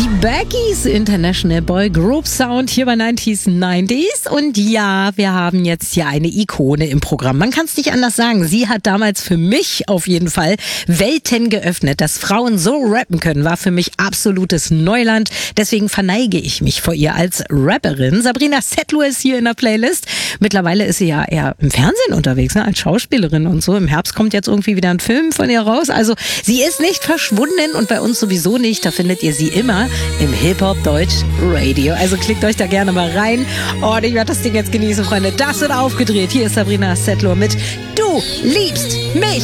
Die Becky's International Boy Group Sound hier bei 90s 90s. Und ja, wir haben jetzt hier eine Ikone im Programm. Man kann es nicht anders sagen. Sie hat damals für mich auf jeden Fall Welten geöffnet. Dass Frauen so rappen können, war für mich absolutes Neuland. Deswegen verneige ich mich vor ihr als Rapperin. Sabrina Settler ist hier in der Playlist. Mittlerweile ist sie ja eher im Fernsehen unterwegs, ne, als Schauspielerin und so. Im Herbst kommt jetzt irgendwie wieder ein Film von ihr raus. Also sie ist nicht verschwunden und bei uns sowieso nicht. Da findet ihr sie immer im Hip-Hop-Deutsch-Radio. Also klickt euch da gerne mal rein. Und ich werde das Ding jetzt genießen, Freunde. Das wird aufgedreht. Hier ist Sabrina Settler mit Du liebst mich.